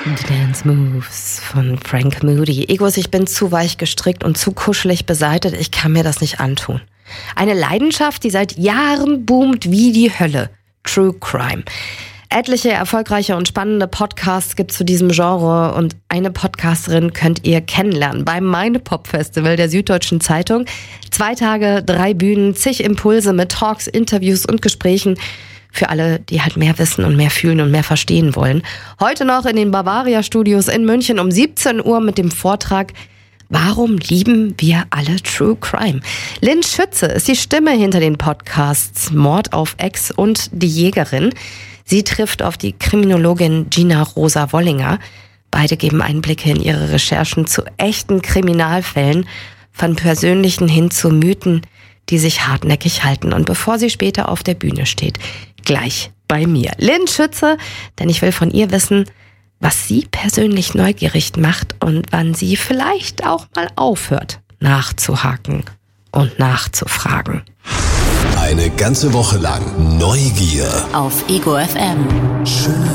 Die Dance Moves von Frank Moody. Egos, ich bin zu weich gestrickt und zu kuschelig beseitet. Ich kann mir das nicht antun. Eine Leidenschaft, die seit Jahren boomt wie die Hölle. True Crime. Etliche erfolgreiche und spannende Podcasts gibt es zu diesem Genre und eine Podcasterin könnt ihr kennenlernen beim Meine-Pop-Festival der Süddeutschen Zeitung. 2 Tage, 3 Bühnen, zig Impulse mit Talks, Interviews und Gesprächen. Für alle, die halt mehr wissen und mehr fühlen und mehr verstehen wollen. Heute noch in den Bavaria Studios in München um 17 Uhr mit dem Vortrag Warum lieben wir alle True Crime? Lynn Schütze ist die Stimme hinter den Podcasts Mord auf Ex und Die Jägerin. Sie trifft auf die Kriminologin Gina Rosa Wollinger. Beide geben Einblicke in ihre Recherchen zu echten Kriminalfällen, von persönlichen hin zu Mythen, die sich hartnäckig halten. Und bevor sie später auf der Bühne steht, gleich bei mir. Lynn Schütze, denn ich will von ihr wissen, was sie persönlich neugierig macht und wann sie vielleicht auch mal aufhört, nachzuhaken und nachzufragen. Eine ganze Woche lang Neugier auf Ego FM. Schöne